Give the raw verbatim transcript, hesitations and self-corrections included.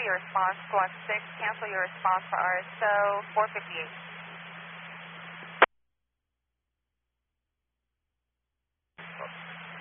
your response, squad six. Cancel your response for R S O four fifty-eight.